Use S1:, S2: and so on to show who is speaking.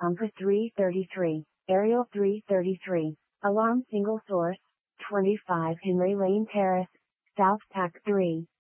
S1: Pumper 333, Aerial 333, Alarm single source, 25 Henry Lane Terrace, South Tack 3.